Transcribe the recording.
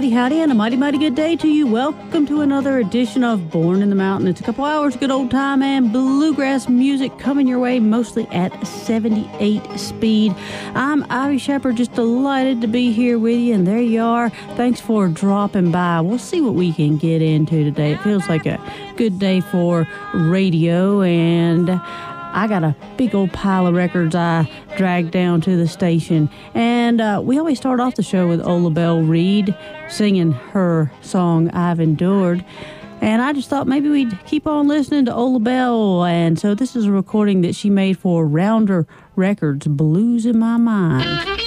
Howdy, howdy, and a mighty, mighty good day to you. Welcome to another edition of Born in the Mountain. It's a couple hours of good old time and bluegrass music coming your way, mostly at 78 speed. I'm Ivy Shepherd, just delighted to be here with you, and there you are. Thanks for dropping by. We'll see what we can get into today. It feels like a good day for radio, and I got a big old pile of records I dragged down to the station. And we always start off the show with Ola Belle Reed singing her song, I've Endured. And I just thought maybe we'd keep on listening to Ola Belle. And so this is a recording that she made for Rounder Records, Blues in My Mind.